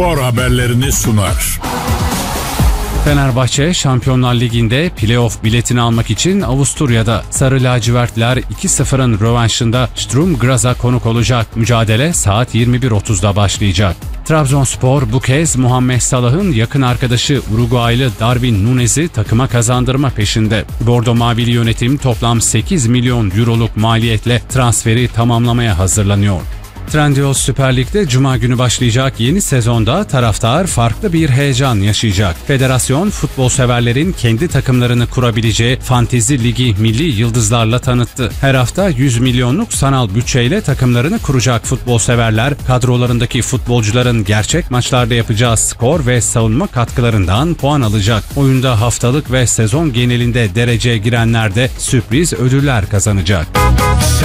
Spor haberlerini sunar. Fenerbahçe Şampiyonlar Ligi'nde play-off biletini almak için Avusturya'da. Sarı lacivertler 2-0'ın rövanşında Sturm Graz'a konuk olacak. Mücadele saat 21.30'da başlayacak. Trabzonspor bu kez Muhammed Salah'ın yakın arkadaşı Uruguaylı Darwin Nunez'i takıma kazandırma peşinde. Bordo Mavili yönetim toplam 8 milyon euroluk maliyetle transferi tamamlamaya hazırlanıyor. Trendyol Süper Lig'de Cuma günü başlayacak yeni sezonda taraftar farklı bir heyecan yaşayacak. Federasyon futbol severlerin kendi takımlarını kurabileceği Fantezi Ligi milli yıldızlarla tanıttı. Her hafta 100 milyonluk sanal bütçeyle takımlarını kuracak futbol severler kadrolarındaki futbolcuların gerçek maçlarda yapacağı skor ve savunma katkılarından puan alacak. Oyunda haftalık ve sezon genelinde dereceye girenler de sürpriz ödüller kazanacak.